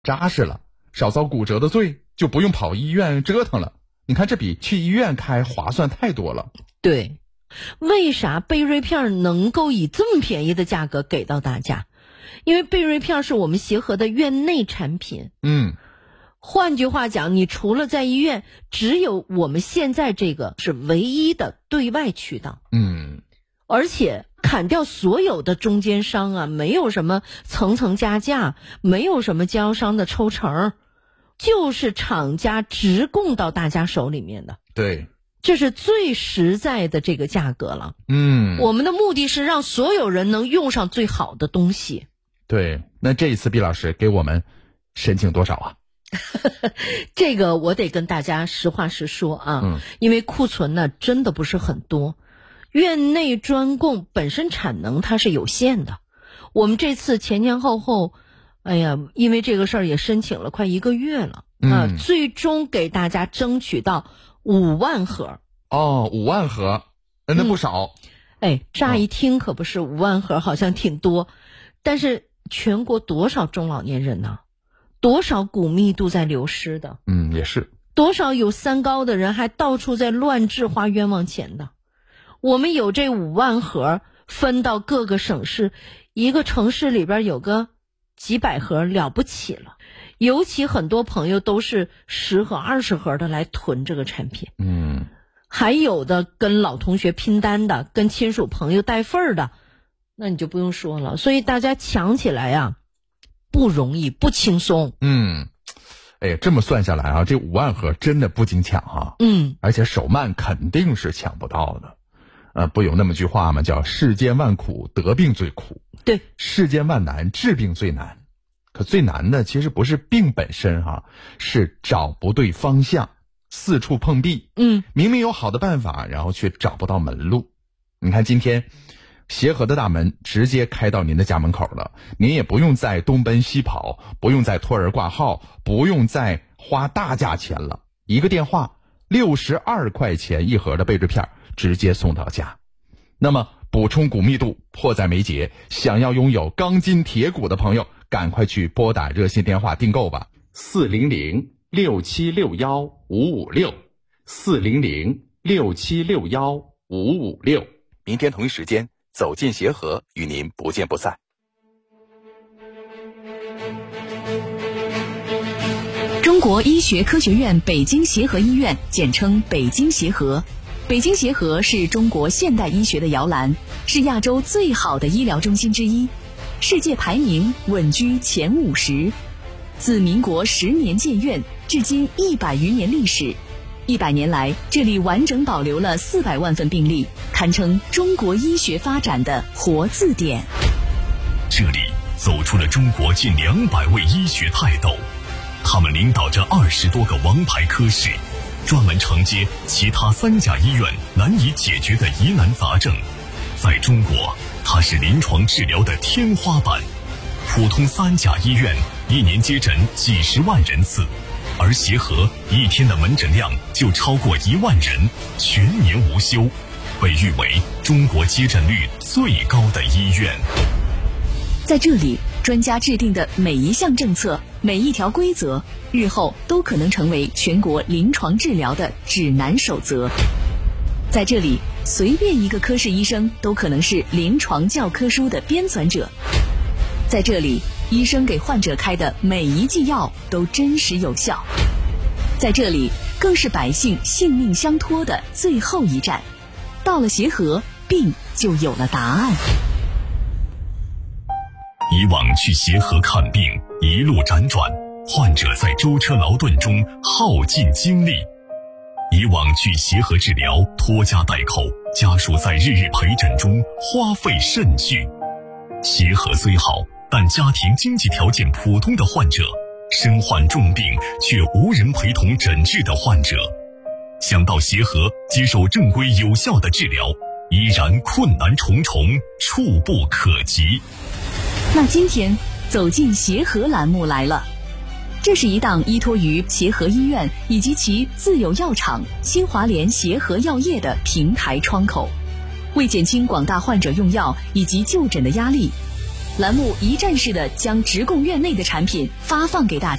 扎实了，少遭骨折的罪，就不用跑医院折腾了。你看这比去医院开划算太多了。 对，为啥贝瑞片能够以这么便宜的价格给到大家？因为贝瑞片是我们协和的院内产品。换句话讲，你除了在医院，只有我们现在这个是唯一的对外渠道。而且砍掉所有的中间商啊，没有什么层层加价，没有什么经销商的抽成，就是厂家直供到大家手里面的。 对， 这是最实在的这个价格了。我们的目的是让所有人能用上最好的东西。 对，那这一次毕老师给我们申请多少啊？ 这个我得跟大家实话实说啊，因为库存呢真的不是很多，院内专供本身产能它是有限的。我们这次前后，因为这个事儿也申请了快1个月了最终给大家争取到5万盒。 5万盒，那不少。 乍一听可不是5万盒，好像挺多，但是全国多少中老年人呢？多少骨密度在流失的？ 也是。 多少有3高的人还到处在乱治花冤枉钱的？我们有这5万盒分到各个省市，一个城市里边有个几百盒了不起了。尤其很多朋友都是10盒、20盒的来囤这个产品。还有的跟老同学拼单的，跟亲属朋友带份儿的，那你就不用说了。所以大家抢起来呀，不容易，不轻松。 这么算下来啊，这5万盒真的不经抢啊。而且手慢肯定是抢不到的。不有那么句话吗？叫世间万苦，得病最苦。 对， 世间万难，治病最难。可最难的其实不是病本身是找不对方向，四处碰壁。明明有好的办法，然后却找不到门路。你看今天协和的大门直接开到您的家门口了，您也不用再东奔西跑，不用再托人挂号，不用再花大价钱了，一个电话62块钱1盒的贝瑞片直接送到家。那么补充骨密度迫在眉睫，想要拥有钢筋铁骨的朋友，赶快去拨打热线电话订购吧，400-6761-556 400-6761-556。明天同一时间走进协和，与您不见不散。 中国医学科学院北京协和医院，简称北京协和。北京协和是中国现代医学的摇篮，是亚洲最好的医疗中心之一，世界排名稳居前50。自民国10年建院，至今100余年历史。100年来，这里完整保留了400万份病例，堪称中国医学发展的活字典。 这里走出了中国近200位医学泰斗，他们领导着20多个王牌科室，专门承接其他3甲医院难以解决的疑难杂症。在中国，它是临床治疗的天花板。普通3甲医院1年接诊几十万人次，而协和1天的门诊量就超过1万人，全年无休，被誉为中国接诊率最高的医院。 在这里，专家制定的每一项政策、每一条规则，日后都可能成为全国临床治疗的指南守则。在这里，随便一个科室医生都可能是临床教科书的编纂者。在这里，医生给患者开的每一剂药都真实有效。在这里，更是百姓性命相托的最后一站。到了协和，病就有了答案。 以往去协和看病，一路辗转，患者在舟车劳顿中耗尽精力。以往去协和治疗，拖家带口，家属在日日陪诊中花费甚巨。协和虽好，但家庭经济条件普通的患者，身患重病却无人陪同诊治的患者，想到协和接受正规有效的治疗，依然困难重重，触不可及。 那今天走进协和栏目来了，这是一档依托于协和医院以及其自有药厂新华联协和药业的平台窗口，为减轻广大患者用药以及就诊的压力， 栏目一站式的将直供院内的产品发放给大家。